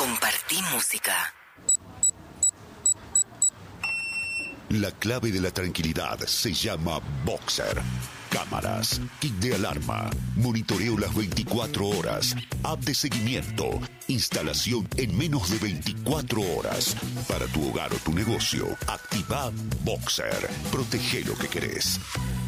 Compartí música. La clave de la tranquilidad se llama Boxer. Cámaras, kit de alarma, monitoreo las 24 horas, app de seguimiento, instalación en menos de 24 horas. Para tu hogar o tu negocio, activa Boxer. Protege lo que querés.